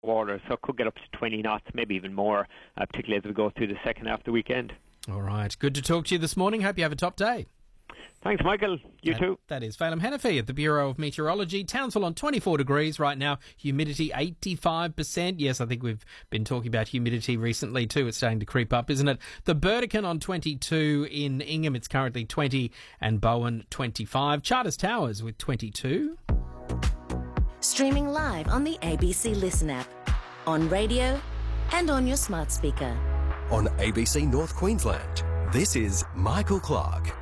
water, so it could get up to 20 knots, maybe even more, particularly as we go through the second half of the weekend. All right. Good to talk to you this morning. Hope you have a top day. Thanks, Michael. You too. That is Phelim Hanafi at the Bureau of Meteorology. Townsville on 24 degrees right now. Humidity 85%. Yes, I think we've been talking about humidity recently too. It's starting to creep up, isn't it? The Burdekin on 22. In Ingham, it's currently 20. And Bowen, 25. Charters Towers with 22. Streaming live on the ABC Listen app, on radio and on your smart speaker. On ABC North Queensland, this is Michael Clark.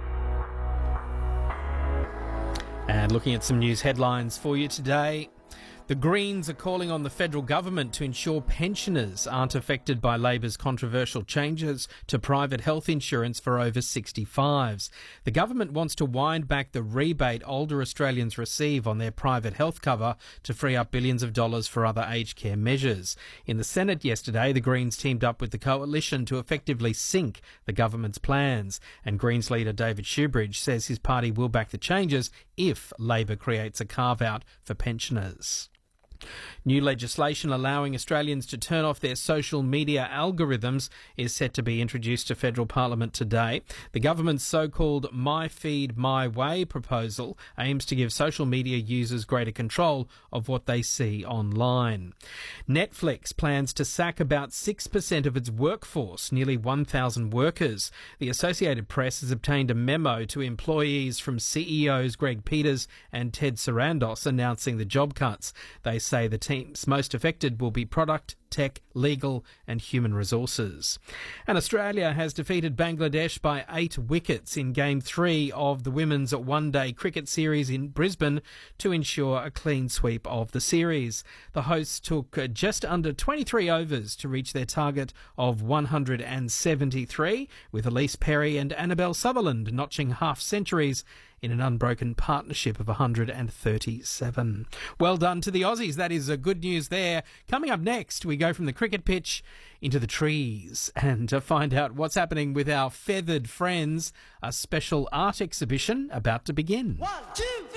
And looking at some news headlines for you today. The Greens are calling on the federal government to ensure pensioners aren't affected by Labor's controversial changes to private health insurance for over 65s. The government wants to wind back the rebate older Australians receive on their private health cover to free up billions of dollars for other aged care measures. In the Senate yesterday, the Greens teamed up with the Coalition to effectively sink the government's plans. And Greens leader David Shoebridge says his party will back the changes if Labor creates a carve-out for pensioners. New legislation allowing Australians to turn off their social media algorithms is set to be introduced to federal parliament today. The government's so-called My Feed, My Way proposal aims to give social media users greater control of what they see online. Netflix plans to sack about 6% of its workforce, nearly 1,000 workers. The Associated Press has obtained a memo to employees from CEOs Greg Peters and Ted Sarandos announcing the job cuts. They say the teams most affected will be product, tech, legal and human resources. And Australia has defeated Bangladesh by 8 wickets in Game 3 of the Women's One-Day Cricket Series in Brisbane to ensure a clean sweep of the series. The hosts took just under 23 overs to reach their target of 173, with Elise Perry and Annabelle Sutherland notching half-centuries in an unbroken partnership of 137. Well done to the Aussies. That is good news there. Coming up next, we go from the cricket pitch into the trees and to find out what's happening with our feathered friends, a special art exhibition about to begin. 1, 2, 3.